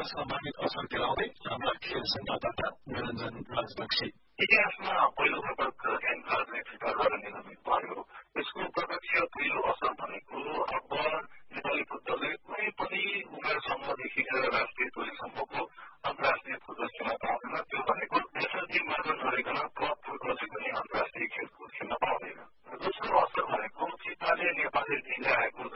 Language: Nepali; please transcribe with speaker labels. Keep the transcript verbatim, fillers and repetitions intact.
Speaker 1: सम्मानित असर केलाउँदै हाम्रा खेल संवाददाता निरञ्जन राजबक्सी।
Speaker 2: इतिहासमा पहिलो पटक